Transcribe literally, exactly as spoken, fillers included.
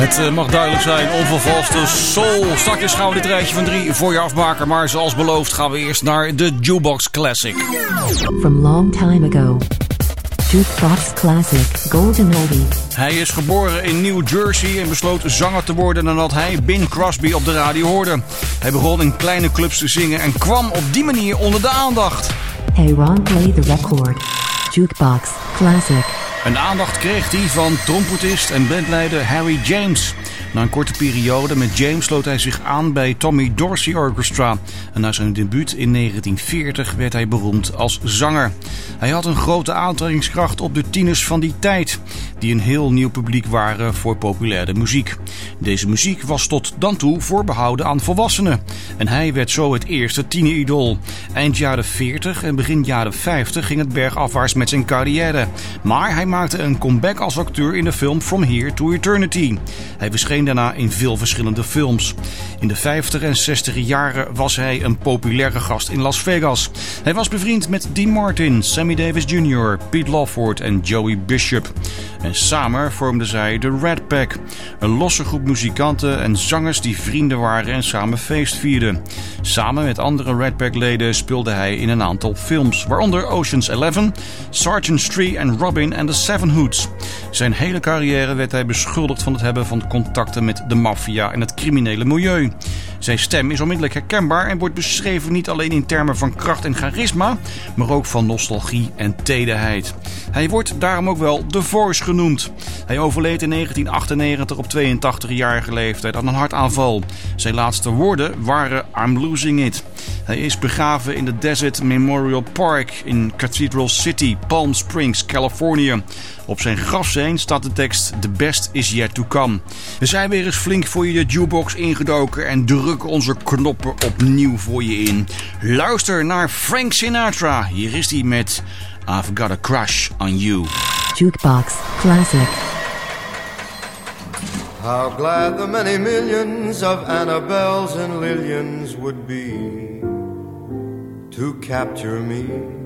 Het uh, mag duidelijk zijn, onvervalste soul. Straks gaan we dit rijtje van drie voor je afmaken. Maar zoals beloofd gaan we eerst naar de Jukebox Classic. From long time ago. Jukebox Classic, Golden Oldie. Hij is geboren in New Jersey en besloot zanger te worden nadat hij Bing Crosby op de radio hoorde. Hij begon in kleine clubs te zingen en kwam op die manier onder de aandacht. Hey Ron, play the record. Jukebox Classic. Een aandacht kreeg hij van trompetist en bandleider Harry James. Na een korte periode met James sloot hij zich aan bij Tommy Dorsey Orchestra. En na zijn debuut in negentien veertig werd hij beroemd als zanger. Hij had een grote aantrekkingskracht op de tieners van die tijd, die een heel nieuw publiek waren voor populaire muziek. Deze muziek was tot dan toe voorbehouden aan volwassenen. En hij werd zo het eerste tieneridool. Eind jaren veertig en begin jaren vijftig ging het bergafwaarts met zijn carrière. Maar hij maakte een comeback als acteur in de film From Here to Eternity. Hij verscheen daarna in veel verschillende films. In de vijftig en zestig jaren was hij een populaire gast in Las Vegas. Hij was bevriend met Dean Martin, Sammy Davis junior, Pete Lawford en Joey Bishop. En samen vormden zij de Rat Pack, een losse groep muzikanten en zangers die vrienden waren en samen feest vierden. Samen met andere Rat Pack leden speelde hij in een aantal films, waaronder Ocean's Eleven, Sergeant Stree en Robin and the Seven Hoods. Zijn hele carrière werd hij beschuldigd van het hebben van contacten met de maffia en het criminele milieu. Zijn stem is onmiddellijk herkenbaar en wordt beschreven niet alleen in termen van kracht en charisma, maar ook van nostalgie en tederheid. Hij wordt daarom ook wel The Voice genoemd. Hij overleed in negentien achtennegentig op tweeëntachtigjarige leeftijd aan een hartaanval. Zijn laatste woorden waren I'm losing it. Hij is begraven in de Desert Memorial Park in Cathedral City, Palm Springs, Californië. Op zijn grafsteen staat de tekst The best is yet to come. We zijn weer eens flink voor je de jukebox ingedoken en drukken onze knoppen opnieuw voor je in. Luister naar Frank Sinatra. Hier is hij met I've Got a Crush on You. Jukebox Classic. How glad the many millions of Annabelles and Lillians would be to capture me.